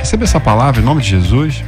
Receba essa palavra em nome de Jesus.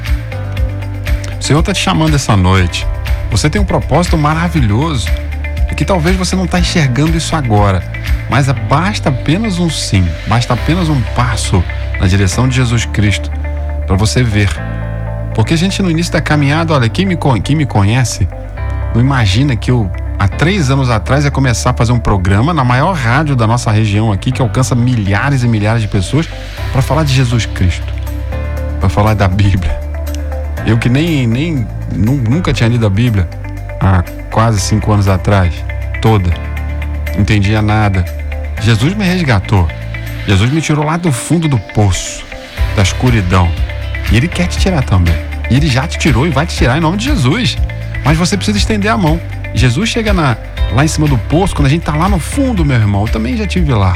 O Senhor está te chamando essa noite. Você tem um propósito maravilhoso e que talvez você não está enxergando isso agora, mas basta apenas um sim, basta apenas um passo na direção de Jesus Cristo para você ver. Porque a gente no início da caminhada, olha, quem me conhece não imagina que eu há 3 anos atrás ia começar a fazer um programa na maior rádio da nossa região aqui, que alcança milhares e milhares de pessoas, para falar de Jesus Cristo, para falar da Bíblia. Eu que nunca tinha lido a Bíblia há quase 5 anos atrás, toda, não entendia nada. Jesus me resgatou, Jesus me tirou lá do fundo do poço, da escuridão, e Ele quer te tirar também, e Ele já te tirou e vai te tirar em nome de Jesus, mas você precisa estender a mão. Jesus chega lá em cima do poço, quando a gente tá lá no fundo, meu irmão, eu também já estive lá,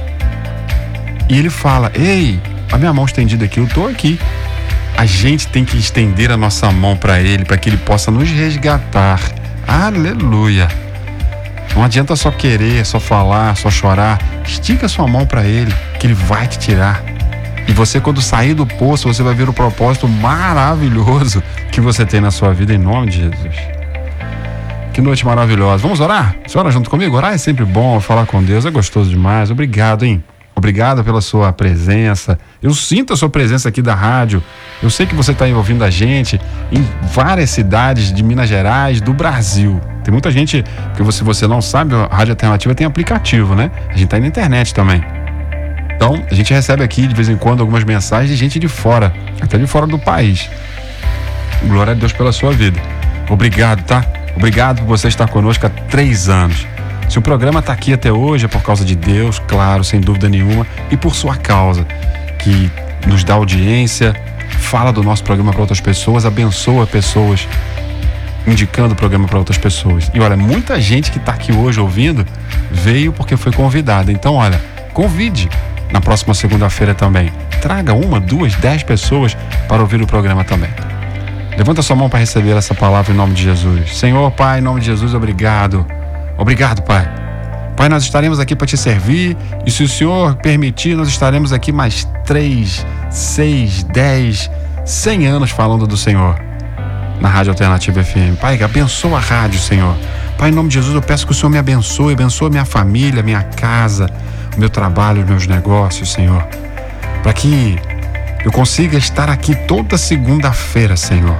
e Ele fala: ei, a minha mão estendida aqui, eu tô aqui. A gente tem que estender a nossa mão para Ele, para que Ele possa nos resgatar. Aleluia! Não adianta só querer, só falar, só chorar. Estica a sua mão para Ele, que Ele vai te tirar. E você, quando sair do poço, você vai ver o propósito maravilhoso que você tem na sua vida, em nome de Jesus. Que noite maravilhosa. Vamos orar? Você ora junto comigo? Orar é sempre bom, falar com Deus é gostoso demais. Obrigado, hein? Obrigado pela sua presença. Eu sinto a sua presença aqui da rádio. Eu sei que você está ouvindo a gente em várias cidades de Minas Gerais, do Brasil. Tem muita gente, porque se você não sabe, a Rádio Alternativa tem aplicativo, né? A gente está aí na internet também. Então, a gente recebe aqui de vez em quando algumas mensagens de gente de fora, até de fora do país. Glória a Deus pela sua vida. Obrigado, tá? Obrigado por você estar conosco há 3 anos. Se o programa está aqui até hoje é por causa de Deus, claro, sem dúvida nenhuma, e por sua causa, que nos dá audiência, fala do nosso programa para outras pessoas, abençoa pessoas, indicando o programa para outras pessoas. E olha, muita gente que está aqui hoje ouvindo veio porque foi convidada. Então, olha, convide na próxima segunda-feira também. Traga 1, 2, 10 pessoas para ouvir o programa também. Levanta sua mão para receber essa palavra em nome de Jesus. Senhor, Pai, em nome de Jesus, obrigado. Obrigado, Pai. Pai, nós estaremos aqui para te servir, e se o Senhor permitir, nós estaremos aqui mais 3, 6, 10, 100 anos falando do Senhor na Rádio Alternativa FM. Pai, abençoa a rádio, Senhor. Pai, em nome de Jesus, eu peço que o Senhor me abençoe minha família, minha casa, o meu trabalho, os meus negócios, Senhor, para que eu consiga estar aqui toda segunda-feira, Senhor.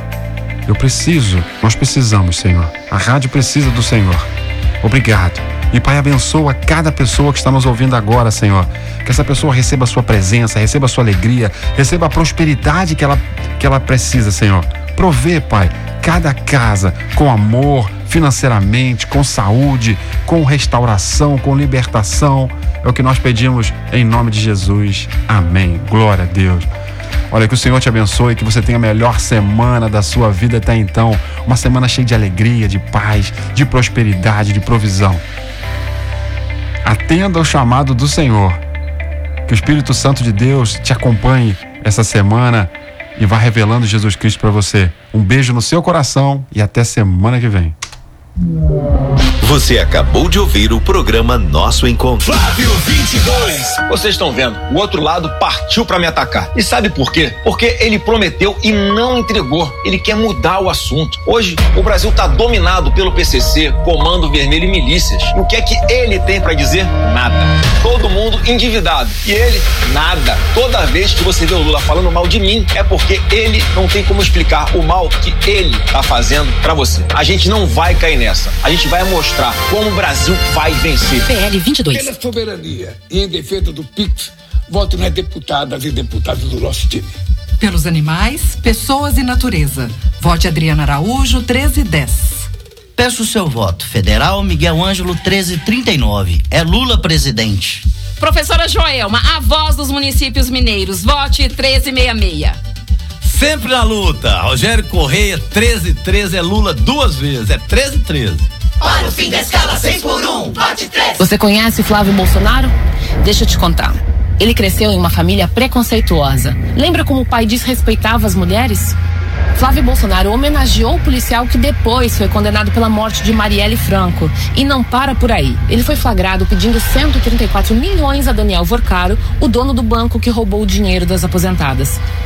Nós precisamos, Senhor. A rádio precisa do Senhor. Obrigado. E Pai, abençoa cada pessoa que está nos ouvindo agora, Senhor. Que essa pessoa receba a sua presença, receba a sua alegria, receba a prosperidade que ela precisa, Senhor. Provê, Pai, cada casa com amor, financeiramente, com saúde, com restauração, com libertação. É o que nós pedimos em nome de Jesus. Amém. Glória a Deus. Olha, que o Senhor te abençoe, que você tenha a melhor semana da sua vida até então. Uma semana cheia de alegria, de paz, de prosperidade, de provisão. Atenda ao chamado do Senhor. Que o Espírito Santo de Deus te acompanhe essa semana e vá revelando Jesus Cristo para você. Um beijo no seu coração e até semana que vem. Você acabou de ouvir o programa Nosso Encontro. Flávio 22. Vocês estão vendo, o outro lado partiu pra me atacar. E sabe por quê? Porque ele prometeu e não entregou. Ele quer mudar o assunto. Hoje, o Brasil tá dominado pelo PCC, Comando Vermelho e milícias. E o que é que ele tem pra dizer? Nada. Todo mundo endividado. E ele, nada. Toda vez que você vê o Lula falando mal de mim, é porque ele não tem como explicar o mal que ele tá fazendo pra você. A gente não vai cair nessa. A gente vai mostrar como o Brasil vai vencer. PL 22. Pela soberania e em defesa do PIX, voto nas deputadas e deputados do nosso time. Pelos animais, pessoas e natureza. Vote Adriana Araújo, 1310. Peço o seu voto. Federal Miguel Ângelo, 1339. É Lula presidente. Professora Joelma, a voz dos municípios mineiros. Vote 1366. Sempre na luta. Rogério Correia, 1313. É Lula 2 vezes. É 1313. Para o fim da escala 6x1, vote 13. Você conhece Flávio Bolsonaro? Deixa eu te contar. Ele cresceu em uma família preconceituosa. Lembra como o pai desrespeitava as mulheres? Flávio Bolsonaro homenageou o policial que depois foi condenado pela morte de Marielle Franco. E não para por aí. Ele foi flagrado pedindo 134 milhões a Daniel Vorcaro, o dono do banco que roubou o dinheiro das aposentadas.